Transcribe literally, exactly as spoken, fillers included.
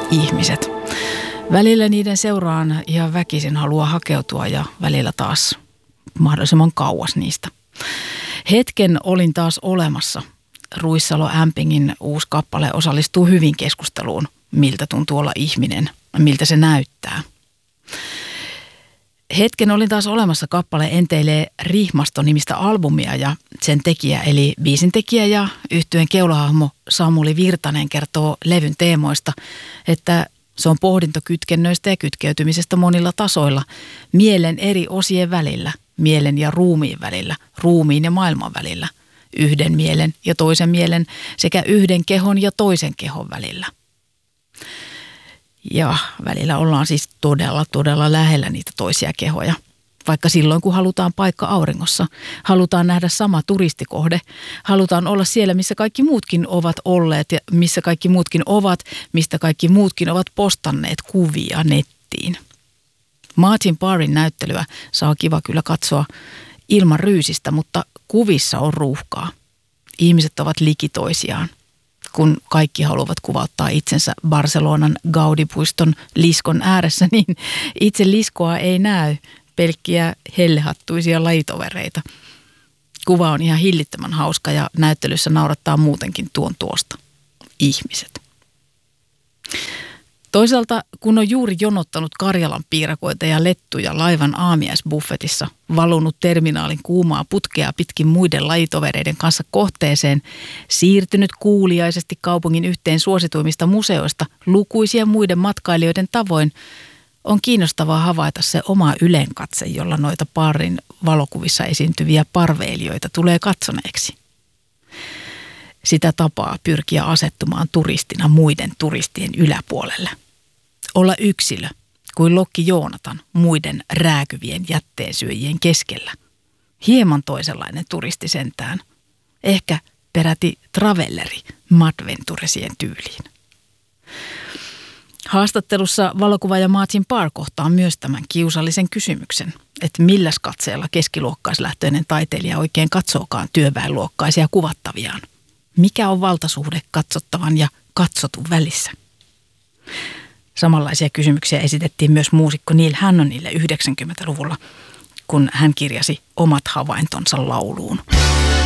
ihmiset. Välillä niiden seuraan ihan väkisin haluaa hakeutua ja välillä taas mahdollisimman kauas niistä. Hetken olin taas olemassa. Ruissalo Ampingin uusi kappale osallistuu hyvin keskusteluun, miltä tuntuu olla ihminen, miltä se näyttää. Hetken olin taas olemassa kappale enteilee Rihmasto-nimistä albumia ja sen tekijä eli biisin tekijä ja yhtyeen keulahahmo Samuli Virtanen kertoo levyn teemoista, että se on pohdinto kytkennöistä ja kytkeytymisestä monilla tasoilla, mielen eri osien välillä, mielen ja ruumiin välillä, ruumiin ja maailman välillä, yhden mielen ja toisen mielen sekä yhden kehon ja toisen kehon välillä. Ja välillä ollaan siis todella, todella lähellä niitä toisia kehoja. Vaikka silloin, kun halutaan paikka auringossa, halutaan nähdä sama turistikohde, halutaan olla siellä, missä kaikki muutkin ovat olleet ja missä kaikki muutkin ovat, mistä kaikki muutkin ovat postanneet kuvia nettiin. Martin Parrin näyttelyä saa kiva kyllä katsoa ilman ryysistä, mutta kuvissa on ruuhkaa. Ihmiset ovat liki toisiaan. Kun kaikki haluavat kuvauttaa itsensä Barcelonan Gaudi-puiston liskon ääressä, niin itse liskoa ei näy, pelkkiä hellehattuisia lajitovereita. Kuva on ihan hillittömän hauska ja näyttelyssä naurattaa muutenkin tuon tuosta. Ihmiset. Toisaalta, kun on juuri jonottanut Karjalan piirakoita ja lettuja laivan aamiaisbuffetissa, valunut terminaalin kuumaa putkea pitkin muiden lajitovereiden kanssa kohteeseen, siirtynyt kuuliaisesti kaupungin yhteen suosituimmista museoista lukuisien muiden matkailijoiden tavoin, on kiinnostavaa havaita se oma ylenkatse, jolla noita Parrin valokuvissa esiintyviä parveilijoita tulee katsoneeksi. Sitä tapaa pyrkiä asettumaan turistina muiden turistien yläpuolelle. Olla yksilö, kuin Lokki Joonatan muiden rääkyvien jätteensyöjien keskellä. Hieman toisenlainen turisti sentään. Ehkä peräti travelleri Madventuresien tyyliin. Haastattelussa valokuvaaja Martin Parr kohtaa myös tämän kiusallisen kysymyksen, että milläs katseella keskiluokkaislähtöinen taiteilija oikein katsookaan työväenluokkaisia kuvattaviaan. Mikä on valtasuhde katsottavan ja katsotun välissä? Samanlaisia kysymyksiä esitettiin myös muusikko Neil Hannonille yhdeksänkymmentäluvulla, kun hän kirjasi omat havaintonsa lauluun.